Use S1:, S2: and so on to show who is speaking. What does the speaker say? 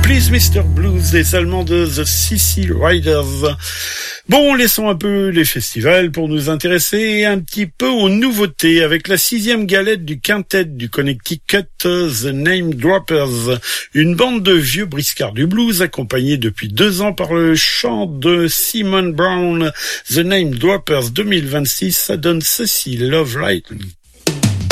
S1: Please Mr. Blues des Allemands de The CC Riders. Bon, laissons un peu les festivals pour nous intéresser un petit peu aux nouveautés avec la 6e galette du quintet du Connecticut, The Name Droppers, une bande de vieux briscards du blues accompagnée depuis 2 ans par le chant de Simon Brown. The Name Droppers 2026, ça donne ceci, Love Lightning.